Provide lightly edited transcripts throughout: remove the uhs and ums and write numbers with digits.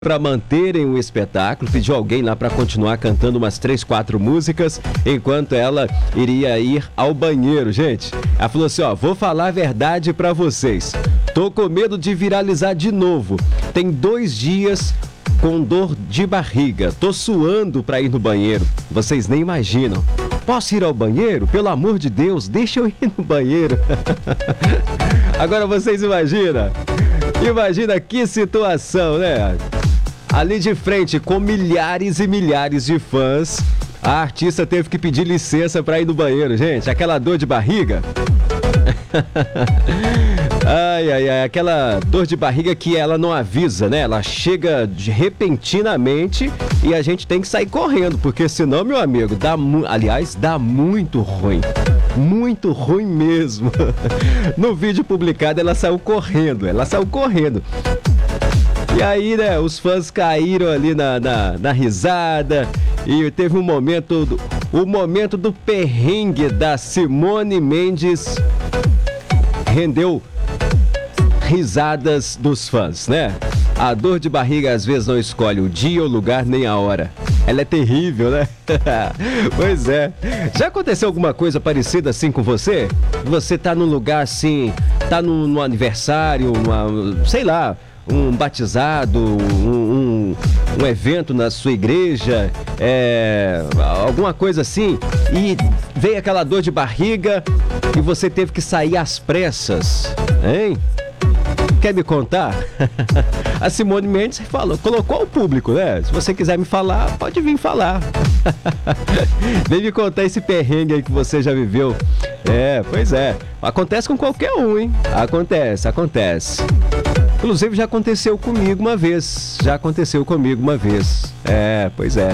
para manterem o espetáculo, pediu alguém lá para continuar cantando umas 3, 4 músicas, enquanto ela iria ir ao banheiro, gente. Ela falou assim, ó, vou falar a verdade para vocês. Tô com medo de viralizar de novo. Tem 2 dias com dor de barriga. Tô suando para ir no banheiro. Vocês nem imaginam. Posso ir ao banheiro? Pelo amor de Deus, deixa eu ir no banheiro. Agora vocês imaginam? Imagina que situação, né? Ali de frente, com milhares e milhares de fãs, a artista teve que pedir licença para ir no banheiro, gente. Aquela dor de barriga. Aquela dor de barriga que ela não avisa, né? Ela chega repentinamente e a gente tem que sair correndo, porque senão, meu amigo, dá muito ruim. Muito ruim mesmo. No vídeo publicado, ela saiu correndo. E aí, né, os fãs caíram ali na risada e teve o momento do perrengue da Simone Mendes rendeu risadas dos fãs, né? A dor de barriga às vezes não escolhe o dia, o lugar, nem a hora. Ela é terrível, né? Pois é. Já aconteceu alguma coisa parecida assim com você? Você tá num lugar assim, tá num aniversário, sei lá, um batizado, um evento na sua igreja, alguma coisa assim, e veio aquela dor de barriga e você teve que sair às pressas, hein? Quer me contar? A Simone Mendes colocou ao público, né? Se você quiser me falar, pode vir falar. Vem me contar esse perrengue aí que você já viveu. Pois é. Acontece com qualquer um, hein? Acontece. Inclusive já aconteceu comigo uma vez. Pois é.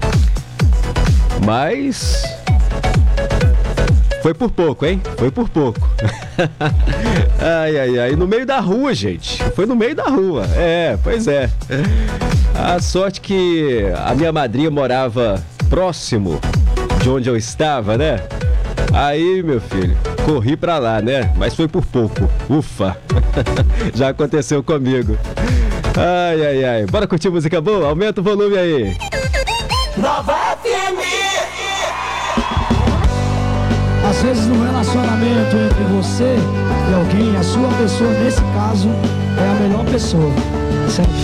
Mas foi por pouco, hein? No meio da rua, gente. Foi no meio da rua. Pois é. A sorte que a minha madrinha morava próximo de onde eu estava, né? Aí, meu filho, corri pra lá, né? Mas foi por pouco. Ufa! Já aconteceu comigo. Bora curtir música boa? Aumenta o volume aí. Nova FM. Às vezes no relacionamento entre você e alguém, a sua pessoa, nesse caso, é a melhor pessoa. Certo?